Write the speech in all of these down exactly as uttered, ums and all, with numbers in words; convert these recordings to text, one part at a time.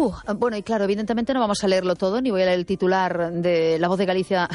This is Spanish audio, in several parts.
Uh, bueno, y claro, evidentemente no vamos a leerlo todo, ni voy a leer el titular de La Voz de Galicia,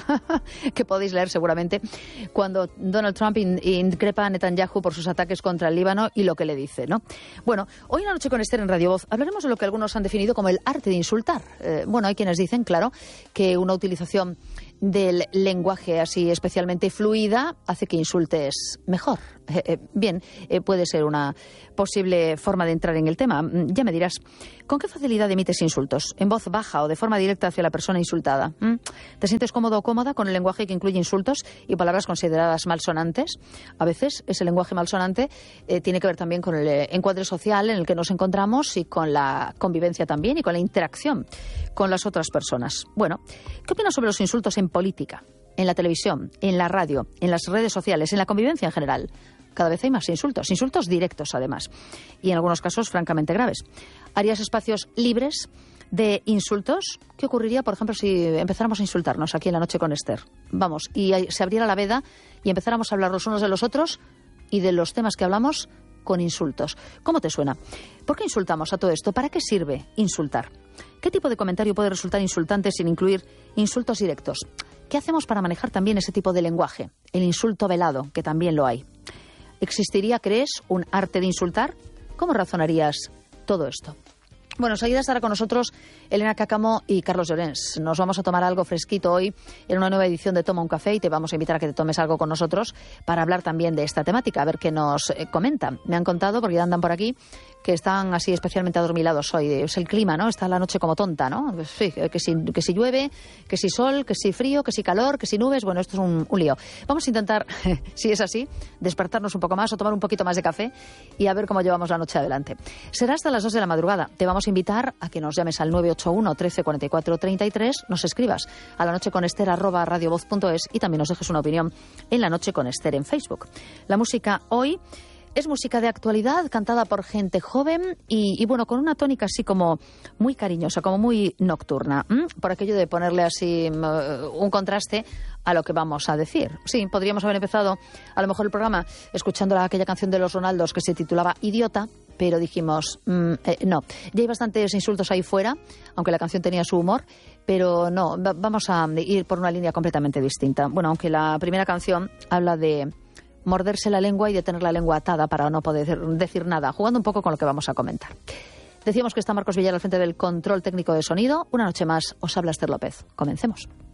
que podéis leer seguramente, cuando Donald Trump in, increpa a Netanyahu por sus ataques contra el Líbano y lo que le dice, ¿no? Bueno, hoy en La Noche con Esther en Radio Voz hablaremos de lo que algunos han definido como el arte de insultar. Eh, bueno, hay quienes dicen, claro, que una utilización del lenguaje así especialmente fluida hace que insultes mejor. Eh, eh, bien, eh, puede ser una posible forma de entrar en el tema. Ya me dirás, ¿con qué facilidad emites insultos? ¿En voz baja o de forma directa hacia la persona insultada? ¿Mm? ¿Te sientes cómodo o cómoda con el lenguaje que incluye insultos y palabras consideradas malsonantes? A veces ese lenguaje malsonante eh, tiene que ver también con el eh, encuadre social en el que nos encontramos y con la convivencia también y con la interacción con las otras personas. Bueno, ¿qué opinas sobre los insultos en política, en la televisión, en la radio, en las redes sociales, en la convivencia en general? Cada vez hay más insultos, insultos directos además, y en algunos casos francamente graves. ¿Harías espacios libres de insultos? ¿Qué ocurriría, por ejemplo, si empezáramos a insultarnos aquí en La Noche con Esther? Vamos, y se abriera la veda y empezáramos a hablar los unos de los otros y de los temas que hablamos con insultos. ¿Cómo te suena? ¿Por qué insultamos a todo esto? ¿Para qué sirve insultar? ¿Qué tipo de comentario puede resultar insultante sin incluir insultos directos? ¿Qué hacemos para manejar también ese tipo de lenguaje? El insulto velado, que también lo hay. ¿Existiría, crees, un arte de insultar? ¿Cómo razonarías todo esto? Bueno, enseguida estará con nosotros Elena Cácamo y Carlos Llorens. Nos vamos a tomar algo fresquito hoy en una nueva edición de Toma un Café y te vamos a invitar a que te tomes algo con nosotros para hablar también de esta temática, a ver qué nos eh, comentan. Me han contado, porque ya andan por aquí, que están así especialmente adormilados hoy. Es el clima, ¿no? Está la noche como tonta, ¿no? Pues sí, que si, que si llueve, que si sol, que si frío, que si calor, que si nubes. Bueno, esto es un, un lío. Vamos a intentar, si es así, despertarnos un poco más o tomar un poquito más de café y a ver cómo llevamos la noche adelante. Será hasta las dos de la madrugada. Te vamos a invitar a que nos llames al nueve ocho uno, trece, cuarenta y cuatro, treinta y tres, nos escribas a la noche con Esther arroba radiovoz punto es y también nos dejes una opinión en La Noche con Esther en Facebook. La música hoy es música de actualidad, cantada por gente joven y, y bueno, con una tónica así como muy cariñosa, como muy nocturna, ¿m? Por aquello de ponerle así uh, un contraste a lo que vamos a decir. Sí, podríamos haber empezado a lo mejor el programa escuchando aquella canción de los Ronaldos que se titulaba Idiota, pero dijimos, mm, eh, no, ya hay bastantes insultos ahí fuera, aunque la canción tenía su humor, pero no, va- vamos a ir por una línea completamente distinta. Bueno, aunque la primera canción habla de morderse la lengua y de tener la lengua atada para no poder decir nada, jugando un poco con lo que vamos a comentar. Decíamos que está Marcos Villar al frente del control técnico de sonido. Una noche más os habla Esther López. Comencemos.